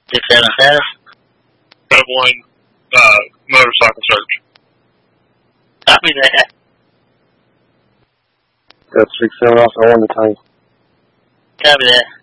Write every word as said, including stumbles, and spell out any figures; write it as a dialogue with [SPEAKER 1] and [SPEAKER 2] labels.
[SPEAKER 1] six seven seven.
[SPEAKER 2] seven one, uh, motorcycle search.
[SPEAKER 1] Copy that.
[SPEAKER 3] Got six seven off, I want to tank.
[SPEAKER 1] Copy that.